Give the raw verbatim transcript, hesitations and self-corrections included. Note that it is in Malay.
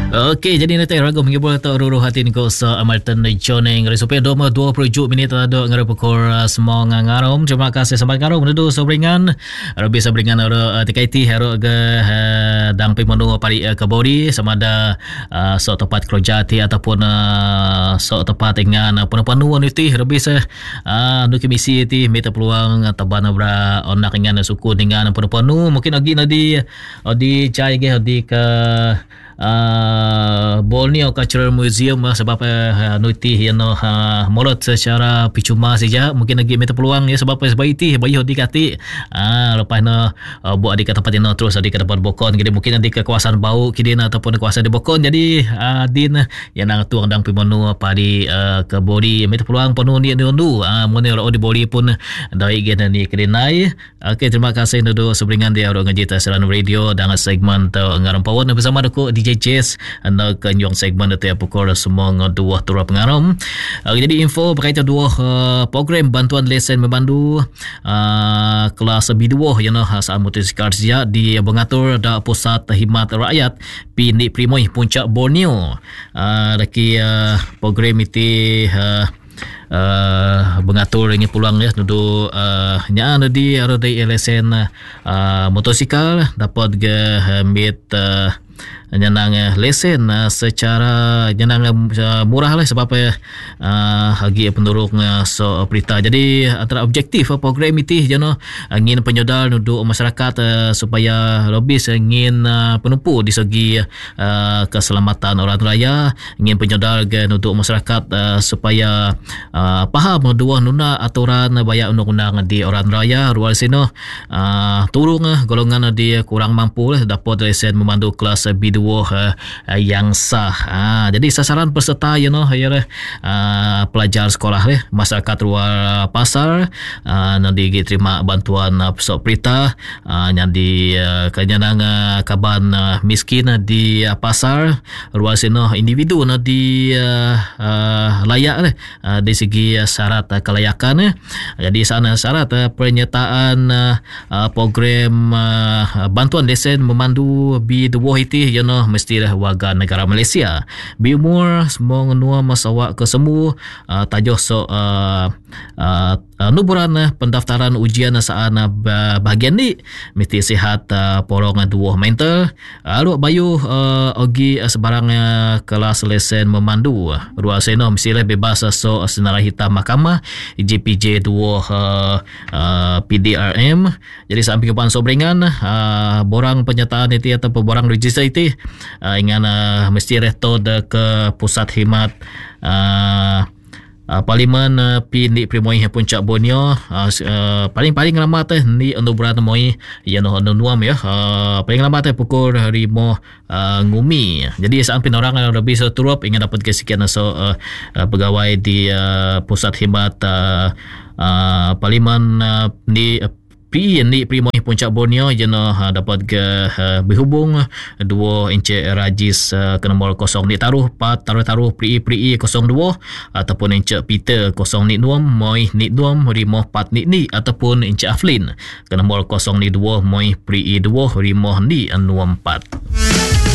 Okey, jadi nanti ragu menghibur atau ruruh hati ni ko sa Amartan Joneng Resupaya doma dua puluh minit ada ngara pukul semua ngarom. Terima kasih sampai ngarom ndu sobringan. Rabi sobringan ro T K T hero ge dang pimonu pari kabori sama ada so tepat kerja ti ataupun so tepat dengan panu-panuan itu rabi se nu kimisi ti meta peluang taban bra onak dengan suku dengan panu-panu mungkin lagi nadi di cai ge di ke Uh, Borneo Cultural Museum uh, sebab uh, nuti yang uh, molot secara percuma saja mungkin lagi minta peluang ya sebab sebab itu bayi di kati ah uh, lepas na uh, buat di tempat yang terus di ke depan Bokon jadi mungkin nanti ke kawasan Bau kidin ataupun kawasan di Bokon jadi uh, din yang nang tuang dang pimonu padi uh, ke Bori minta peluang penuh ni ndu ah mun di Bori pun dai gen ni kedinai. Okey, terima kasih ndu sebringan dia ro ngajita Serana Radio dengan segmen tu ngaram pawon bersama aku D J Jess anda kan yung segmen itu ya pukul semua dua turap pengaram. Uh, jadi info berkaitan dua uh, program bantuan lesen memandu uh, kelas B dua yang uh, saat motosikal saja di mengatur da pusat khidmat rakyat Pindi Primoy Puncak Borneo. Uh, lagi uh, program itu uh, Uh, mengatur ini pulang ya nudu uh, nya di ada di lesen uh, motosikal dapat ge ambil uh, nyenang lesen uh, secara nyenang uh, murah lah sebab uh, hagi penduduk uh, so berita jadi antara objektif uh, program itu jano ingin penyodal nudu masyarakat uh, supaya lebih ingin uh, penumpu di segi uh, keselamatan orang raya ingin penyodal ke nudu masyarakat uh, supaya uh, faham dua nuna aturan bayar undang-undang di orang raya ruang sino uh, turun uh, golongan di kurang mampu uh, dapat lesen memandu kelas B dua uh, yang sah. Uh, jadi sasaran peserta you know ya uh, pelajar sekolah uh, masyarakat luar pasar uh, nanti terima bantuan uh, pesok perita uh, yang di uh, kenyanang uh, kaban uh, miskin uh, di uh, pasar luar sino individu uh, di uh, uh, layak uh, di segi uh, syarat uh, kelayakan. Uh. Jadi sana syarat uh, penyertaan uh, uh, program uh, bantuan lesen memandu B dua itu you know mesti warga negara Malaysia. Berumur semua menua masawa ke semua uh, tajuh so uh, uh, uh, nuburan uh, pendaftaran ujian saat uh, bahagian ni mesti sihat uh, porong dua mental lalu uh, bayu uh, ogi uh, sebarang uh, kelas lesen memandu uh, ruang seno mesti bebas uh, so uh, senarai hitam mahkamah J P J dua uh, uh, P D R M. Jadi sampai kepan sobringan uh, borang penyertaan itu atau borang register itu uh, ingat uh, mesti retod uh, ke pusat khidmat uh, Uh, Parlimen uh, Pindi Primoy Puncak Borneo uh, uh, paling-paling lama teh ni untuk bulan moi ya no nuam ya uh, paling lama teh pukul lima uh, ngumi. Jadi sampai orang yang lebih seturup ingin dapat kesekian so uh, uh, pegawai di uh, pusat khidmat uh, uh, Parlimen uh, di uh, P ni Primoy Puncak Borneo jeno uh, dapat ke uh, berhubung dua inci rajis uh, ke nombor kosong ni taruh pat taruh taruh pri pri kosong dua ataupun inci Peter kosong ni dua moi ni dua rimo pat ni ni ataupun inci Aflin ke nombor kosong ni dua moi pri dua rimo ni dua empat.